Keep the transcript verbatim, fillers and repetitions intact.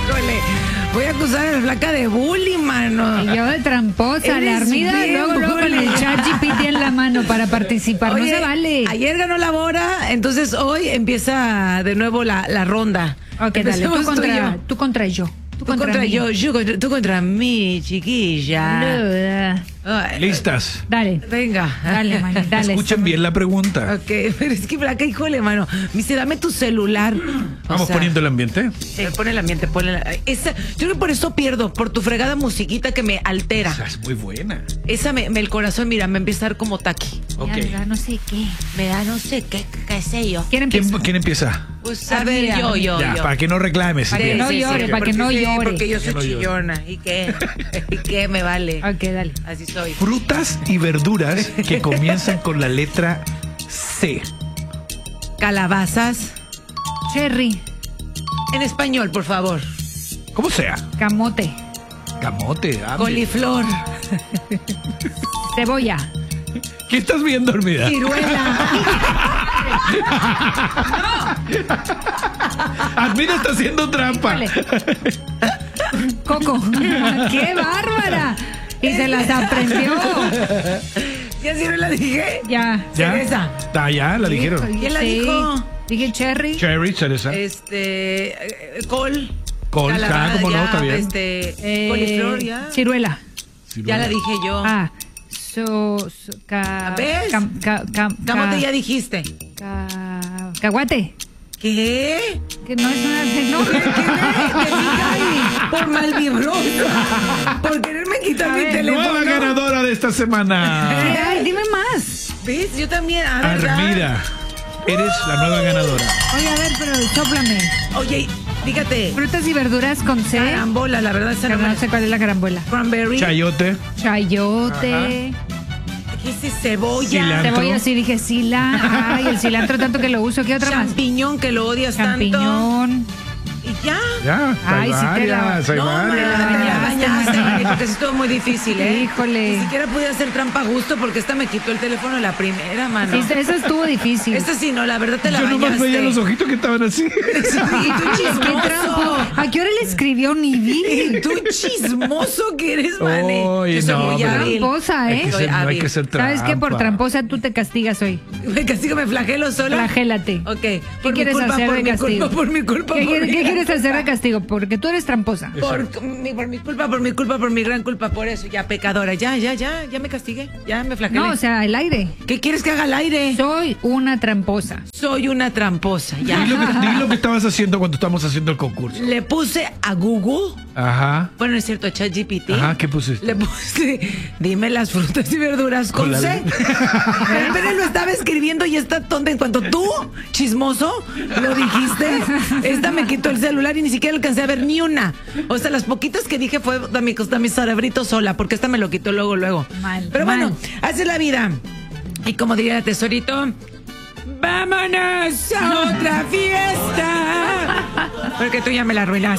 Híjole, voy a acusar a la flaca de bullying, mano. Y yo de tramposa, la Armida, luego, luego con el chat G P T en la mano para participar. Oye, no se vale. Ayer ganó la Bora, entonces hoy empieza de nuevo la, la ronda. Ok, dale, tú contra, tú contra yo. Tú, tú contra, contra yo, yo contra, tú contra mí, chiquilla. Ay, Listas. Dale. Venga. Dale, mano, dale. Escuchen bien la pregunta. Ok, pero es que flaca, híjole, mano. Me dice, dame tu celular. Vamos o sea, poniendo el ambiente. Sí, pon el ambiente, pon el, esa, yo creo que por eso pierdo, por tu fregada musiquita que me altera. Esa es muy buena. Esa me, me el corazón, mira, me empieza a dar como taqui. Ok. Me da no sé qué. Me da no sé qué, qué sé yo. ¿Quién empieza? ¿Quién, ¿quién empieza? Pues a ver, yo, yo, ya, yo. para que no reclames. Para que no llore, para que no llore. Porque yo soy chillona. ¿Y qué? ¿Y qué me vale? Ok, dale. Así soy. Frutas y verduras que comienzan con la letra C. Calabazas. Cherry. En español, por favor. ¿Cómo sea? Camote. Camote. Ande. Coliflor. Cebolla. ¿Qué estás viendo, Armida? Ciruela. Armida está haciendo trampa. Coco. ¡Qué bárbara! Y se las aprendió. ¿Ya ciruela dije? Ya. ¿Ya? Cereza. Ah, ya, la dijeron. ¿Quién la Sí. dijo? Dije cherry. Cherry, cereza. Este. Eh, col. Col, ah, como no, está bien. Este. Eh, coliflor, ya. Ciruela. Ya la dije yo. Ah. So, so, ca, ¿Ves? Cam, ca, cam, Camote ca, ya dijiste. Ca, caguate. ¿Qué? Que no es una. No, ¿Qué? ¿Qué? Por malvibrosa. Por quererme quitar A mi ver, teléfono. Nueva ganadora de esta semana. Ay, dime más. ¿Ves? Yo también. Ah, ¿verdad? Armida, eres la nueva ganadora. Oye, a ver, pero sóplame. Oye, fíjate. Frutas y verduras con C. Carambola, la verdad, esa no Pero me... no sé cuál es la carambola. Cranberry. Chayote. Chayote. ¿Qué es cebolla? Cilantro. Cebolla, sí, dije cilantro. Ay, el cilantro tanto que lo uso. ¿Qué otra más? Champiñón, que lo odias tanto. Champiñón. Y ya. Ya, Ay, hay sí te la- varias, hay No, hombre, varias. la bañaste, la bañaste, manita. manito, que sí estuvo muy difícil, ¿eh? Híjole. Ni siquiera pude hacer trampa a gusto porque esta me quitó el teléfono la primera, mano. Sí, eso estuvo difícil. Esta sí, no, la verdad te la Yo nomás bañaste. veía los ojitos que estaban así. Sí, tú Qué chismoso. trampo. ¿A qué hora le escribió ni vi? Tú chismoso que eres, mane. Oye, Yo soy no, muy pero- hábil. Tramposa, Hay que ¿eh? Soy ser, no hay hábil. que ser trampa. ¿Sabes qué? Por tramposa tú te castigas hoy. Me castigo, me flagelo sola. Flagélate. Ok. ¿Qué Por mi quieres culpa, hacer por de mi castigo? culpa, por mi culpa, ¿Qué, por quieres- mi- qué quieres hacer de castigo? Porque tú eres tramposa. Por mi, por mi culpa, por mi culpa, por mi gran culpa, por eso, ya pecadora, ya, ya, ya, ya me castigué, ya me flagelé. No, o sea, el aire. ¿Qué quieres que haga al aire? Soy una tramposa. Soy una tramposa, Di ya. lo, que, di lo que estabas haciendo cuando estábamos haciendo el concurso. Le puse a Google, Ajá. bueno, es cierto, a ChatGPT. Ajá, ¿qué pusiste? Le puse, dime las frutas y verduras con, Con la- C. Pero, pero él lo estaba escribiendo y está tonta. En cuanto tú, chismoso, lo dijiste, esta me quitó el celular y ni siquiera alcancé a ver ni una. O sea, las poquitas que dije fue de mi, de mi cerebrito sola, porque esta me lo quitó luego, luego. Mal, Pero mal. bueno, así es la vida. Y como diría el tesorito, ¡vámonos a otra fiesta! Porque tú ya me la arruinaste.